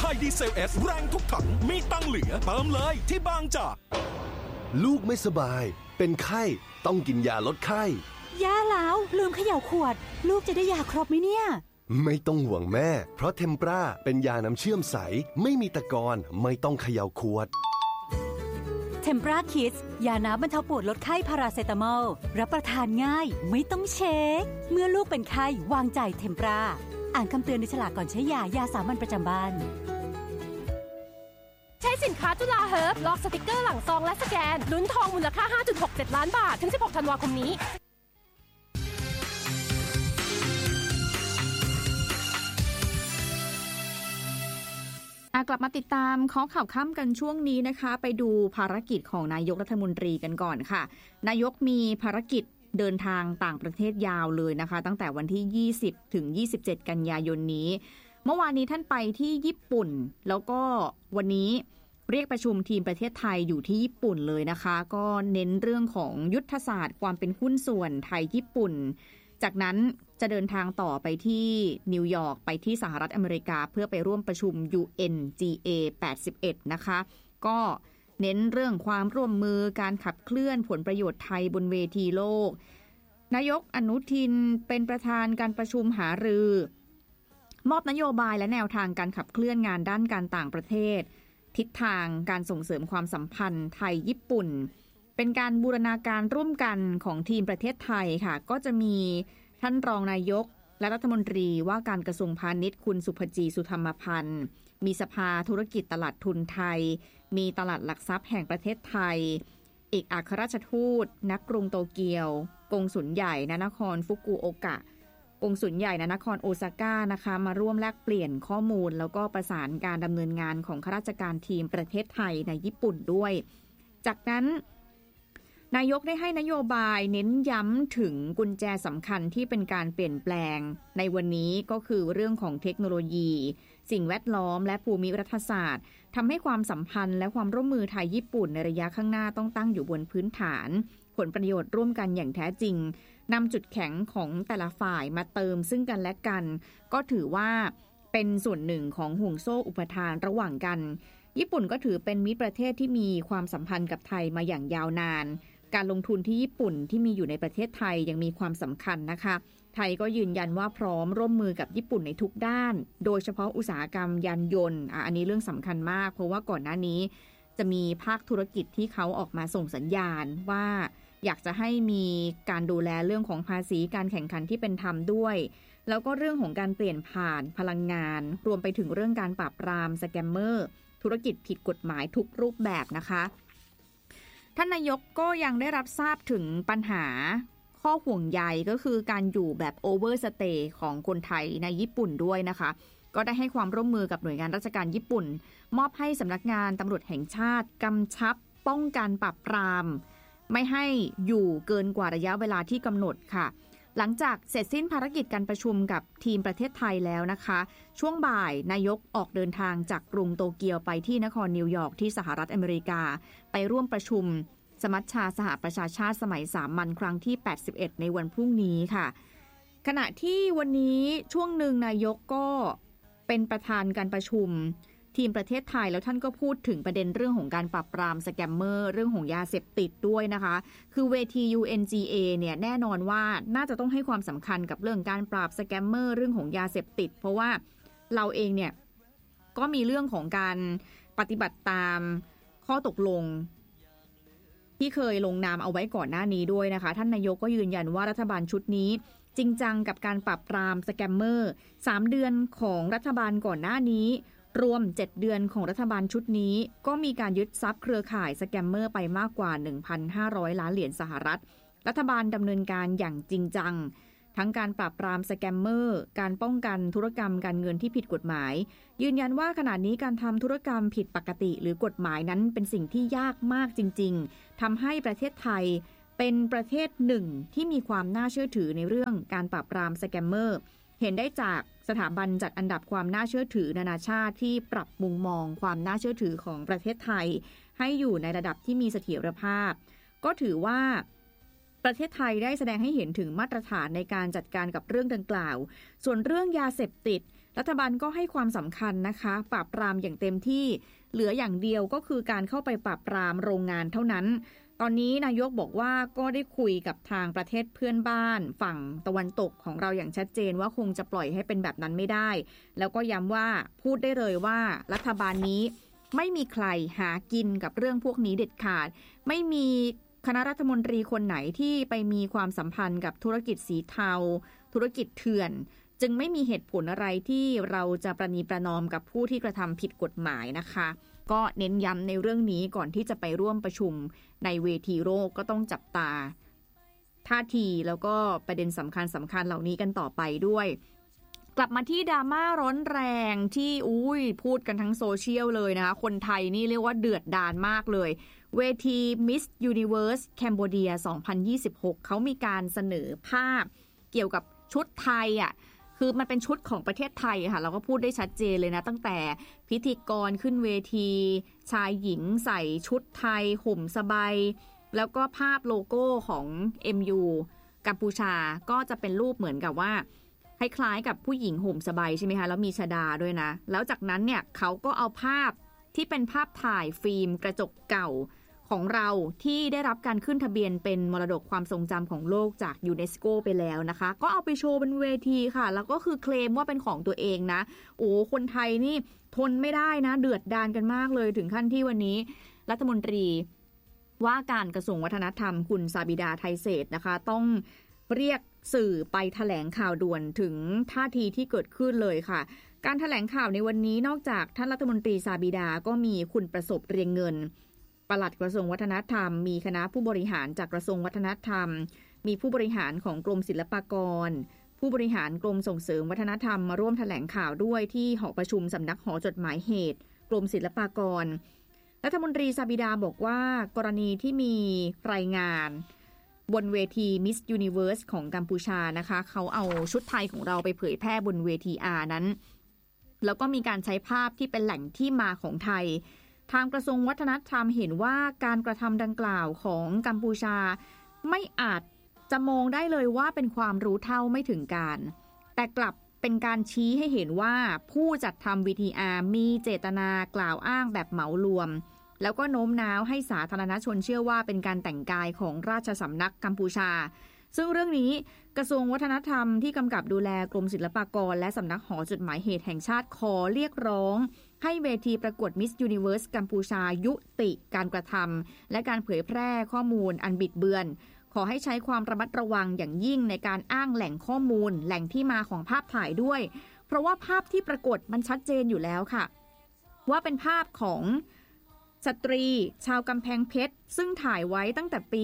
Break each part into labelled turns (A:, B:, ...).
A: ยดีเซล S แรงทุกถังมีตังเหลือเติมเลยที่บางจาก
B: ลูกไม่สบายเป็นไข้ต้องกินยาลดไข้
C: แย่แล้วลืมเขย่าขวดลูกจะได้ยาครบไหมเนี่ย
B: ไม่ต้องห่วงแม่เพราะเทมปราเป็นยาน้ำเชื่อมใสไม่มีตะกอนไม่ต้องเขย่าขวด
C: เทมปราคิดยาน้ำบรรเทาปวดลดไข้พาราเซตามอลรับประทานง่ายไม่ต้องเช็คเมื่อลูกเป็นไข้วางใจเทมปราอ่านคำเตือนในฉลากก่อนใช้ยาสามัญประจำบ้าน
D: ใช้สินค้าจุฬาเฮิร์บลอกสติกเกอร์หลังซองและสแกนลุ้นทองมูลค่า 5.67 ล้านบาทถึง16ธันวาคมนี้
E: กลับมาติดตามข้อข่าวค่ำกันช่วงนี้นะคะไปดูภารกิจของนายกรัฐมนตรีกันก่อนค่ะนายกมีภารกิจเดินทางต่างประเทศยาวเลยนะคะตั้งแต่วันที่20ถึง27กันยายนนี้เมื่อวานนี้ท่านไปที่ญี่ปุ่นแล้วก็วันนี้เรียกประชุมทีมประเทศไทยอยู่ที่ญี่ปุ่นเลยนะคะก็เน้นเรื่องของยุทธศาสตร์ความเป็นหุ้นส่วนไทยญี่ปุ่นจากนั้นจะเดินทางต่อไปที่นิวยอร์กไปที่สหรัฐอเมริกาเพื่อไปร่วมประชุม UNGA 81นะคะก็เน้นเรื่องความร่วมมือการขับเคลื่อนผลประโยชน์ไทยบนเวทีโลกนายกอนุทินเป็นประธานการประชุมหารือมอบนโยบายและแนวทางการขับเคลื่อนงานด้านการต่างประเทศทิศทางการส่งเสริมความสัมพันธ์ไทยญี่ปุ่นเป็นการบูรณาการร่วมกันของทีมประเทศไทยค่ะก็จะมีท่านรองนายกและรัฐมนตรีว่าการกระทรวงพาณิชย์คุณสุภจีสุธรรมพันธ์มีสภาธุรกิจตลาดทุนไทยมีตลาดหลักทรัพย์แห่งประเทศไทยเอกอัครราชทูตณกรุงโตเกียวกงสุลใหญ่ณนครฟุกุโอกะกงสุลใหญ่ณนครโอซาก้านะคะมาร่วมแลกเปลี่ยนข้อมูลแล้วก็ประสานการดำเนินงานของข้าราชการทีมประเทศไทยในญี่ปุ่นด้วยจากนั้นนายกได้ให้นโยบายเน้นย้ำถึงกุญแจสำคัญที่เป็นการเปลี่ยนแปลงในวันนี้ก็คือเรื่องของเทคโนโลยีสิ่งแวดล้อมและภูมิรัฐศาสตร์ทำให้ความสัมพันธ์และความร่วมมือไทยญี่ปุ่นในระยะข้างหน้าต้องตั้งอยู่บนพื้นฐานผลประโยชน์ร่วมกันอย่างแท้จริงนำจุดแข็งของแต่ละฝ่ายมาเติมซึ่งกันและกันก็ถือว่าเป็นส่วนหนึ่งของห่วงโซ่อุปทานระหว่างกันญี่ปุ่นก็ถือเป็นมิตรประเทศที่มีความสัมพันธ์กับไทยมาอย่างยาวนานการลงทุนที่ญี่ปุ่นที่มีอยู่ในประเทศไทยยังมีความสำคัญนะคะไทยก็ยืนยันว่าพร้อมร่วมมือกับญี่ปุ่นในทุกด้านโดยเฉพาะอุตสาหกรรมยานยนต์อันนี้เรื่องสำคัญมากเพราะว่าก่อนหน้านี้จะมีภาคธุรกิจที่เขาออกมาส่งสัญญาณว่าอยากจะให้มีการดูแลเรื่องของภาษีการแข่งขันที่เป็นธรรมด้วยแล้วก็เรื่องของการเปลี่ยนผ่านพลังงานรวมไปถึงเรื่องการปราบปรามสแกมเมอร์ธุรกิจผิดกฎหมายทุกรูปแบบนะคะท่านนายกก็ยังได้รับทราบถึงปัญหาข้อห่วงใยก็คือการอยู่แบบโอเวอร์สเตย์ของคนไทยในญี่ปุ่นด้วยนะคะก็ได้ให้ความร่วมมือกับหน่วยงานราชการญี่ปุ่นมอบให้สำนักงานตำรวจแห่งชาติกำชับป้องกันปราบปรามไม่ให้อยู่เกินกว่าระยะเวลาที่กำหนดค่ะหลังจากเสร็จสิ้นภารกิจการประชุมกับทีมประเทศไทยแล้วนะคะช่วงบ่ายนายกออกเดินทางจากกรุงโตเกียวไปที่นครนิวยอร์กที่สหรัฐอเมริกาไปร่วมประชุมสมัชชาสหประชาชาติสมัยสามัญครั้งที่81ในวันพรุ่งนี้ค่ะขณะที่วันนี้ช่วงหนึ่งนายกก็เป็นประธานการประชุมทีมประเทศไทยแล้วท่านก็พูดถึงประเด็นเรื่องของการปราบปรามสแกมเมอร์เรื่องของยาเสพติดด้วยนะคะคือเวที UNGA เนี่ยแน่นอนว่าน่าจะต้องให้ความสำคัญกับเรื่องการปราบสแกมเมอร์เรื่องของยาเสพติดเพราะว่าเราเองเนี่ยก็มีเรื่องของการปฏิบัติตามข้อตกลงที่เคยลงนามเอาไว้ก่อนหน้านี้ด้วยนะคะท่านนายกก็ยืนยันว่ารัฐบาลชุดนี้จริงจังกับการปราบปรามสแกมเมอร์3เดือนของรัฐบาลก่อนหน้านี้รวม7เดือนของรัฐบาลชุดนี้ก็มีการยึดทรัพย์เครือข่ายสแกมเมอร์ไปมากกว่า 1,500 ล้านเหรียญสหรัฐรัฐบาลดำเนินการอย่างจริงจังทั้งการปราบปรามสแกมเมอร์การป้องกันธุรกรรมการเงินที่ผิดกฎหมายยืนยันว่าขณะนี้การทำธุรกรรมผิดปกติหรือกฎหมายนั้นเป็นสิ่งที่ยากมากจริงๆทำให้ประเทศไทยเป็นประเทศหนึ่งที่มีความน่าเชื่อถือในเรื่องการปราบปรามสแกมเมอร์เห็นได้จากสถาบันจัดอันดับความน่าเชื่อถือนานาชาติที่ปรับมุมมองความน่าเชื่อถือของประเทศไทยให้อยู่ในระดับที่มีเสถียรภาพก็ถือว่าประเทศไทยได้แสดงให้เห็นถึงมาตรฐานในการจัดการกับเรื่องดังกล่าวส่วนเรื่องยาเสพติดรัฐบาลก็ให้ความสำคัญนะคะปราบปรามอย่างเต็มที่เหลืออย่างเดียวก็คือการเข้าไปปราบปรามโรงงานเท่านั้นตอนนี้นายกบอกว่าก็ได้คุยกับทางประเทศเพื่อนบ้านฝั่งตะวันตกของเราอย่างชัดเจนว่าคงจะปล่อยให้เป็นแบบนั้นไม่ได้แล้วก็ย้ำว่าพูดได้เลยว่ารัฐบาลนี้ไม่มีใครหากินกับเรื่องพวกนี้เด็ดขาดไม่มีคณะรัฐมนตรีคนไหนที่ไปมีความสัมพันธ์กับธุรกิจสีเทาธุรกิจเถื่อนจึงไม่มีเหตุผลอะไรที่เราจะประนีประนอมกับผู้ที่กระทำผิดกฎหมายนะคะก็เน้นย้ำในเรื่องนี้ก่อนที่จะไปร่วมประชุมในเวทีโลกก็ต้องจับตาท่าทีแล้วก็ประเด็นสำคัญเหล่านี้กันต่อไปด้วยกลับมาที่ดราม่าร้อนแรงที่พูดกันทั้งโซเชียลเลยนะคะคนไทยนี่เรียกว่าเดือดดาลมากเลยเวที Miss Universe Cambodia 2026เขามีการเสนอภาพเกี่ยวกับชุดไทยคือมันเป็นชุดของประเทศไทยค่ะเราก็พูดได้ชัดเจนเลยนะตั้งแต่พิธีกรขึ้นเวทีชายหญิงใส่ชุดไทยห่มสบายแล้วก็ภาพโลโก้ของ MU กัมพูชาก็จะเป็นรูปเหมือนกับว่าคล้ายๆกับผู้หญิงห่มสบายใช่ไหมคะแล้วมีชฎาด้วยนะแล้วจากนั้นเนี่ยเขาก็เอาภาพที่เป็นภาพถ่ายฟิล์มกระจกเก่าของเราที่ได้รับการขึ้นทะเบียนเป็นมรดกความทรงจำของโลกจากยูเนสโกไปแล้วนะคะก็เอาไปโชว์บนเวทีค่ะแล้วก็คือเคลมว่าเป็นของตัวเองนะคนไทยนี่ทนไม่ได้นะเดือดดาลกันมากเลยถึงขั้นที่วันนี้รัฐมนตรีว่าการกระทรวงวัฒนธรรมคุณซาบิดาไทเศษนะคะต้องเรียกสื่อไปแถลงข่าวด่วนถึงท่าทีที่เกิดขึ้นเลยค่ะการแถลงข่าวในวันนี้นอกจากท่านรัฐมนตรีซาบิดาก็มีคุณประสบเรียงเงินปลัดกระทรวงวัฒนธรรมมีคณะผู้บริหารจากกระทรวงวัฒนธรรมมีผู้บริหารของกรมศิลปากรผู้บริหารกรมส่งเสริมวัฒนธรรมมาร่วมแถลงข่าวด้วยที่หอประชุมสำนักหอจดหมายเหตุกรมศิลปากรรัฐมนตรีซาบิดาบอกว่ากรณีที่มีรายงานบนเวที Miss Universe ของกัมพูชานะคะเขาเอาชุดไทยของเราไปเผยแพร่บนเวทีนั้นแล้วก็มีการใช้ภาพที่เป็นแหล่งที่มาของไทยทางกระทรวงวัฒนธรรมเห็นว่าการกระทำดังกล่าวของกัมพูชาไม่อาจจะมองได้เลยว่าเป็นความรู้เท่าไม่ถึงการแต่กลับเป็นการชี้ให้เห็นว่าผู้จัดทำ VTR มีเจตนากล่าวอ้างแบบเหมารวมแล้วก็โน้มน้าวให้สาธารณชนเชื่อว่าเป็นการแต่งกายของราชสำนักกัมพูชาซึ่งเรื่องนี้กระทรวงวัฒนธรรมที่กำกับดูแลกรมศิลปากรและสำนักหอจดหมายเหตุแห่งชาติขอเรียกร้องให้เวทีประกวด Miss Universe กัมพูชายุติการกระทำและการเผยแพร่ข้อมูลอันบิดเบือนขอให้ใช้ความระมัดระวังอย่างยิ่งในการอ้างแหล่งข้อมูลแหล่งที่มาของภาพถ่ายด้วยเพราะว่าภาพที่ปรากฏมันชัดเจนอยู่แล้วค่ะว่าเป็นภาพของสตรีชาวกำแพงเพชรซึ่งถ่ายไว้ตั้งแต่ปี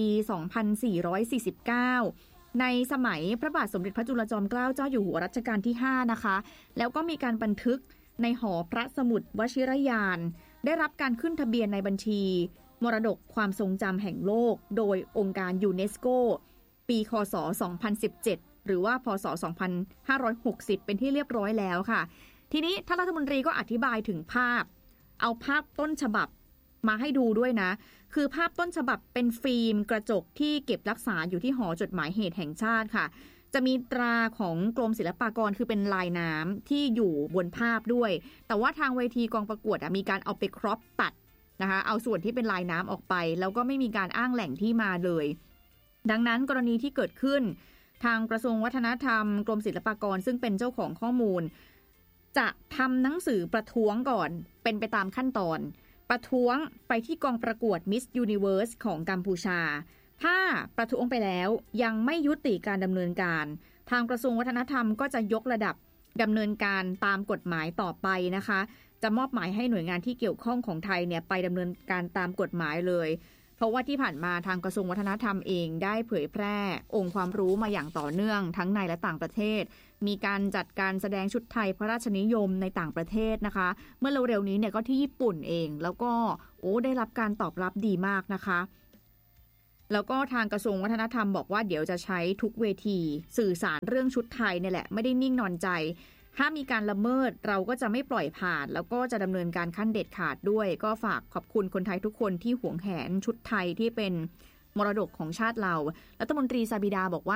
E: 2449 ในสมัยพระบาทสมเด็จพระจุลจอมเกล้าเจ้าอยู่หัวรัชกาลที่ 5 นะคะแล้วก็มีการบันทึกในหอพระสมุดวชิรยานได้รับการขึ้นทะเบียนในบัญชีมรดกความทรงจำแห่งโลกโดยองค์การยูเนสโกปีคศ 2017 หรือว่าพศ 2560 เป็นที่เรียบร้อยแล้วค่ะทีนี้ท่านรัฐมนตรีก็อธิบายถึงภาพเอาภาพต้นฉบับมาให้ดูด้วยนะคือภาพต้นฉบับเป็นฟิล์มกระจกที่เก็บรักษาอยู่ที่หอจดหมายเหตุแห่งชาติค่ะจะมีตราของกรมศิลปากรคือเป็นลายน้ำที่อยู่บนภาพด้วยแต่ว่าทางเวทีกองประกวดมีการเอาไปครอปตัดนะคะเอาส่วนที่เป็นลายน้ำออกไปแล้วก็ไม่มีการอ้างแหล่งที่มาเลยดังนั้นกรณีที่เกิดขึ้นทางกระทรวงวัฒนธรรมกรมศิลปากรซึ่งเป็นเจ้าของข้อมูลจะทำหนังสือประท้วงก่อนเป็นไปตามขั้นตอนประท้วงไปที่กองประกวด Miss Universe ของกัมพูชาถ้าประท้วงไปแล้วยังไม่ยุติการดำเนินการทางกระทรวงวัฒนธรรมก็จะยกระดับดำเนินการตามกฎหมายต่อไปนะคะจะมอบหมายให้หน่วยงานที่เกี่ยวข้องของไทยเนี่ยไปดำเนินการตามกฎหมายเลยเพราะว่าที่ผ่านมาทางกระทรวงวัฒนธรรมเองได้เผยแพร่องค์ความรู้มาอย่างต่อเนื่องทั้งในและต่างประเทศมีการจัดการแสดงชุดไทยพระราชนิยมในต่างประเทศนะคะเมื่อเร็วๆนี้เนี่ยก็ที่ญี่ปุ่นเองแล้วก็ได้รับการตอบรับดีมากนะคะแล้วก็ทางกระทรวงวัฒนธรรมบอกว่าเดี๋ยวจะใช้ทุกเวทีสื่อสารเรื่องชุดไทยเนี่ยแหละไม่ได้นิ่งนอนใจถ้ามีการละเมิดเราก็จะไม่ปล่อยผ่านแล้วก็จะดำเนินการขั้นเด็ดขาดด้วยก็ฝากขอบคุณคนไทยทุกคนที่หวงแหนชุดไทยที่เป็นมรดกของชาติเรารัฐมนตรีซาบิดาบอกว่า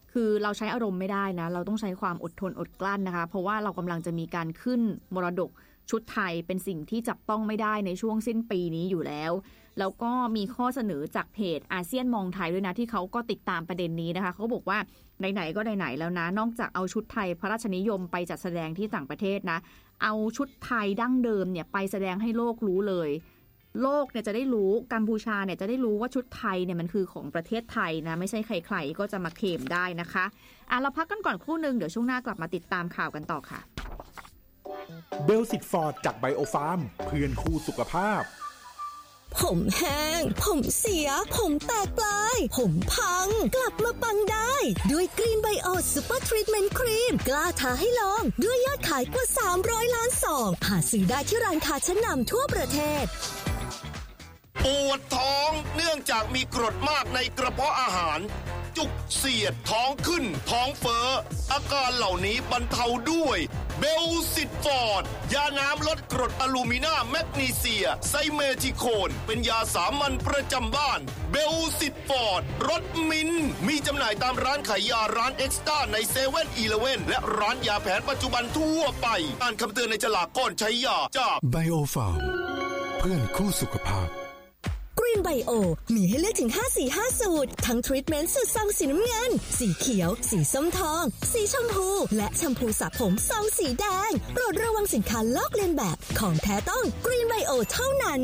E: คือเราใช้อารมณ์ไม่ได้นะเราต้องใช้ความอดทนอดกลั้นนะคะเพราะว่าเรากำลังจะมีการขึ้นมรดกชุดไทยเป็นสิ่งที่จับต้องไม่ได้ในช่วงสิ้นปีนี้อยู่แล้วแล้วก็มีข้อเสนอจากเพจอาเซียนมองไทยด้วยนะที่เขาก็ติดตามประเด็นนี้นะคะเขาบอกว่าไหนๆก็ไหนๆแล้วนะนอกจากเอาชุดไทยพระราชนิยมไปจัดแสดงที่ต่างประเทศนะเอาชุดไทยดั้งเดิมเนี่ยไปแสดงให้โลกรู้เลยโลกเนี่ยจะได้รู้กัมพูชาเนี่ยจะได้รู้ว่าชุดไทยเนี่ยมันคือของประเทศไทยนะไม่ใช่ใครๆก็จะมาเคลมได้นะคะเราพักกันก่อนครู่นึงเดี๋ยวช่วงหน้ากลับมาติดตามข่าวกันต่อค่ะ
A: เบลสิตฟอร์ดจากไบโอฟาร์มเพื่อนคู่สุขภาพ
F: ผมแห้งผมเสียผมแตกปลายผมพังกลับมาปังได้ด้วยกรีนไบโอซูเปอร์ทรีทเมนต์ครีมกล้าท้าให้ลองด้วยยอดขายกว่า300ล้านซองหาซื้อได้ที่ร้านค้าชั้นนำทั่วประเทศ
G: ปวดท้องเนื่องจากมีกรดมากในกระเพาะอาหารจุกเสียดท้องขึ้นท้องเฟ้ออาการเหล่านี้บรรเทาด้วยเบลซิตฟอร์ดยาน้ำลดกรดอะลูมิเนียมแมกนีเซียไซเมทิโคนเป็นยาสามัญประจำบ้านเบลซิตฟอร์ดรสมิ้นมีจำหน่ายตามร้านขายยาร้านเอ็กซ์ต้าในเซเว่นอีเลฟเว่นและร้านยาแผนปัจจุบันทั่วไปอ่านคำเตือนในฉลากก่อนใช้ยาจาก
A: ไบโอฟาร์มเพื่อนคู่สุขภาพ
F: กรีนไบโอมีให้เลือกถึง5สูตรทั้งทรีทเมนต์สูตรซองสีน้ำเงินสีเขียวสีส้มทองสีชมพูและแชมพูสระผมซองสีแดงโปรดระวังสินค้าลอกเลียนแบบของแท้ต้องกรีนไบโอเท่านั้น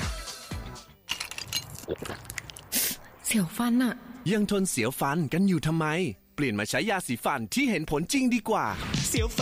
H: เสียวฟันอะ
I: ยังทนเสียวฟันกันอยู่ทำไมเปลี่ยนมาใช้ยาสีฟันที่เห็นผลจริงดีกว่า